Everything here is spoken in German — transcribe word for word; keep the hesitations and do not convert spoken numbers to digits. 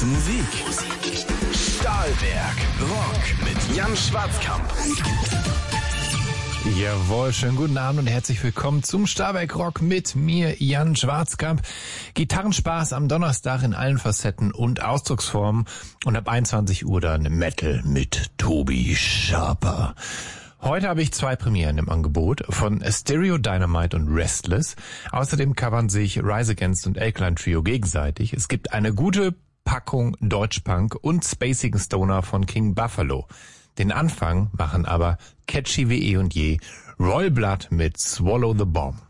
Musik. Stahlwerk Rock mit Jan Schwarzkamp. Jawohl, schönen guten Abend und herzlich willkommen zum Stahlwerk Rock mit mir, Jan Schwarzkamp. Gitarrenspaß am Donnerstag in allen Facetten und Ausdrucksformen und ab einundzwanzig Uhr dann Metal mit Tobi Sharper. Heute habe ich zwei Premieren im Angebot von Stereo Dynamite und Restless. Außerdem covern sich Rise Against und Alkaline Trio gegenseitig. Es gibt eine gute Packung Deutschpunk und spacigen Stoner von King Buffalo. Den Anfang machen aber catchy wie eh und je Royal Blood mit Swallow the Bomb.